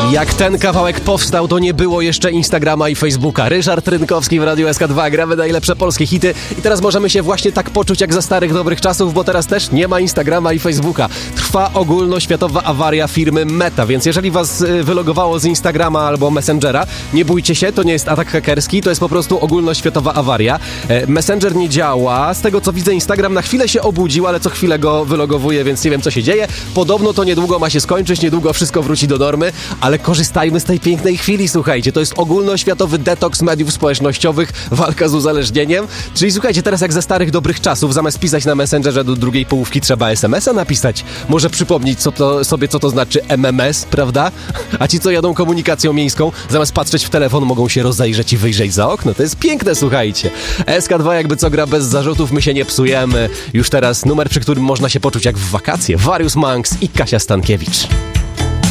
Jak ten kawałek powstał, to nie było jeszcze Instagrama i Facebooka. Ryszard Rynkowski w Radiu SK2, gramy najlepsze polskie hity i teraz możemy się właśnie tak poczuć jak za starych dobrych czasów, bo teraz też nie ma Instagrama i Facebooka. Trwa ogólnoświatowa awaria firmy Meta, więc jeżeli was wylogowało z Instagrama albo Messengera, nie bójcie się, to nie jest atak hakerski, to jest po prostu ogólnoświatowa awaria. Messenger nie działa, z tego co widzę Instagram na chwilę się obudził, ale co chwilę go wylogowuje, więc nie wiem co się dzieje. Podobno to niedługo ma się skończyć, niedługo wszystko wróci do normy, ale korzystajmy z tej pięknej chwili, słuchajcie, to jest ogólnoświatowy detoks mediów społecznościowych, walka z uzależnieniem, czyli słuchajcie, teraz jak ze starych dobrych czasów, zamiast pisać na Messengerze do drugiej połówki trzeba SMS-a napisać, może przypomnieć co to znaczy MMS, prawda? A ci co jadą komunikacją miejską, zamiast patrzeć w telefon mogą się rozejrzeć i wyjrzeć za okno, to jest piękne, słuchajcie. SK2 jakby co gra bez zarzutów, my się nie psujemy, już teraz numer, przy którym można się poczuć jak w wakacje, Various Monks i Kasia Stankiewicz.